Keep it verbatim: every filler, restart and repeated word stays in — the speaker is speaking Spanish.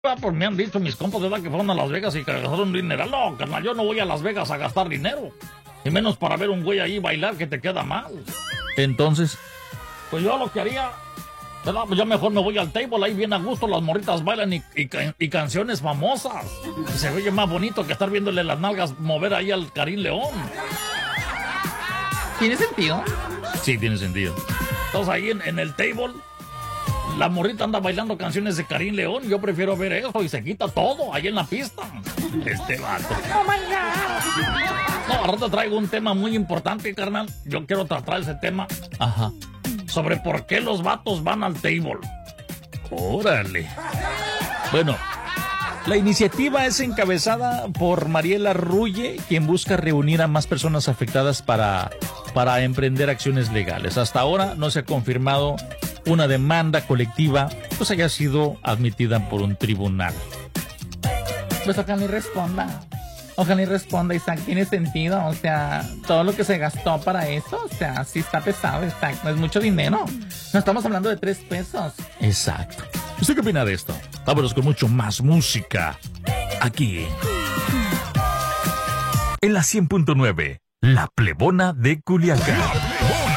Ah, pues me han dicho mis compas, ¿verdad? Que fueron a Las Vegas y que gastaron dinero. No, carnal, yo no voy a Las Vegas a gastar dinero. Y menos para ver un güey ahí bailar que te queda mal. Entonces, pues yo lo que haría, ¿verdad? Pues yo mejor me voy al table, ahí bien a gusto, las morritas bailan y, y, y canciones famosas. Y se oye más bonito que estar viéndole las nalgas mover ahí al Karim León. ¿tiene sentido? Sí, tiene sentido. Entonces ahí en, en el table, la morrita anda bailando canciones de Karim León. Yo prefiero ver eso y se quita todo ahí en la pista. Este vato. Oh my God. No, ahora te traigo un tema muy importante, carnal. Yo quiero tratar ese tema. Ajá. Sobre por qué los vatos van al table. Órale. Bueno, la iniciativa es encabezada por Mariela Rulle, quien busca reunir a más personas afectadas para, para emprender acciones legales. Hasta ahora no se ha confirmado una demanda colectiva pues haya sido admitida por un tribunal. Pues ojalá y responda. Ojalá y responda, Isaac. Tiene sentido. O sea, todo lo que se gastó para eso, o sea, sí está pesado, Isaac. No es mucho dinero. No estamos hablando de tres pesos. Exacto. ¿Usted qué opina de esto? Vámonos con mucho más música. Aquí. En la cien punto nueve, La Plebona de Culiacán.